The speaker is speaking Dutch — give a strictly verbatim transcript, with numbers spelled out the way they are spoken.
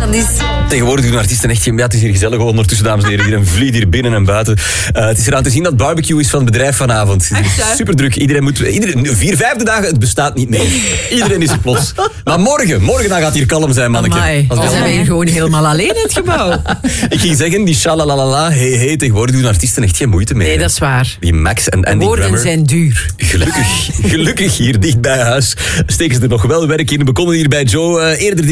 dat is... Tegenwoordig doen artiesten echt geen... Ja, het is hier gezellig ondertussen, dames en heren. Iedereen vliegt hier binnen en buiten. Uh, het is eraan te zien dat barbecue is van het bedrijf vanavond. Het is super druk. Iedereen moet... Iedereen, vier vijfde dagen, het bestaat niet meer. Iedereen is er plots. Maar morgen, morgen dan gaat hier kalm zijn, manneke. Amai, dan zijn we hier gewoon helemaal alleen in het gebouw. Ik ging zeggen, die shalalalala, hey, hey, tegenwoordig doen artiesten echt geen moeite meer. Nee, dat is waar. Die Max en Andy Woorden Grammer. zijn duur. Gelukkig, gelukkig hier dicht bij huis steken ze er nog wel werk in. We konden hier bij Joe uh, eerder